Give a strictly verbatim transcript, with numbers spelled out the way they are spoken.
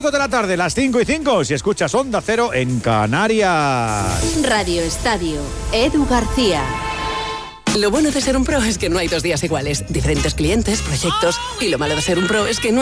de la tarde, las cinco y cinco, si escuchas Onda Cero en Canarias. Radio Estadio, Edu García. Lo bueno de ser un pro es que no hay dos días iguales. Diferentes clientes, proyectos. Y lo malo de ser un pro es que no hay